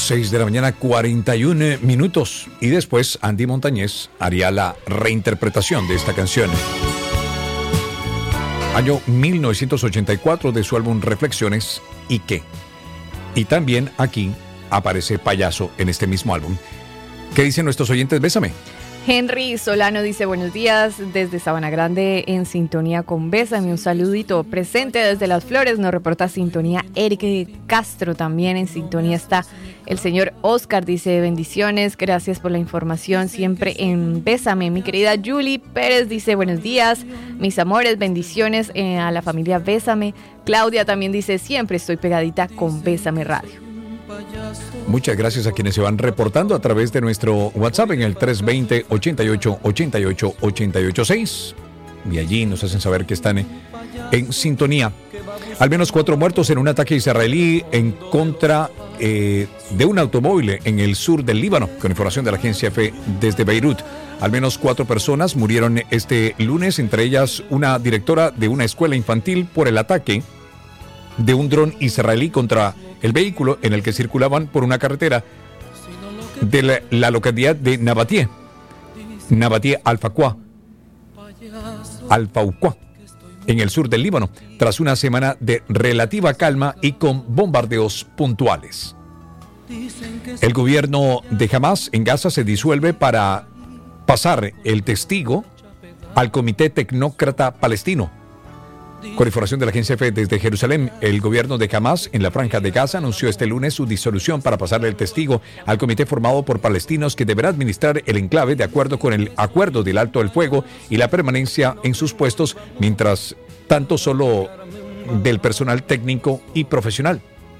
6 de la mañana, 41 minutos. Y después Andy Montañez haría la reinterpretación de esta canción. Año 1984 de su álbum Reflexiones, ¿y qué? Y también aquí aparece Payaso en este mismo álbum. ¿Qué dicen nuestros oyentes? Bésame. Henry Solano dice buenos días desde Sabana Grande en sintonía con Bésame, un saludito. Presente desde Las Flores nos reporta sintonía Eric Castro, también en sintonía está el señor Oscar, dice bendiciones, gracias por la información siempre en Bésame. Mi querida Julie Pérez dice buenos días, mis amores, bendiciones a la familia Bésame. Claudia también dice siempre estoy pegadita con Bésame Radio. Muchas gracias a quienes se van reportando a través de nuestro WhatsApp en el 320-88-88-886. Y allí nos hacen saber que están en sintonía. Al menos 4 muertos en un ataque israelí en contra de un automóvil en el sur del Líbano, con información de la agencia EFE desde Beirut. Al menos 4 personas murieron este lunes, entre ellas una directora de una escuela infantil por el ataque de un dron israelí contra el vehículo en el que circulaban por una carretera de la localidad de Nabatie Al-Fawqa, en el sur del Líbano, tras una semana de relativa calma y con bombardeos puntuales. El gobierno de Hamas en Gaza se disuelve para pasar el testigo al Comité Tecnócrata Palestino. Con información de la agencia EFE desde Jerusalén, el gobierno de Hamas en la Franja de Gaza anunció este lunes su disolución para pasarle el testigo al comité formado por palestinos que deberá administrar el enclave de acuerdo con el acuerdo del alto el fuego y la permanencia en sus puestos, mientras tanto solo del personal técnico y profesional.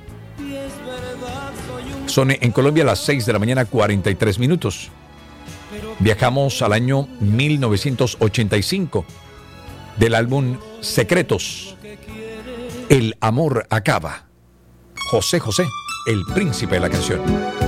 Son en Colombia las 6 de la mañana, 43 minutos. Viajamos al año 1985. Del álbum Secretos, El amor acaba. José José, el príncipe de la canción.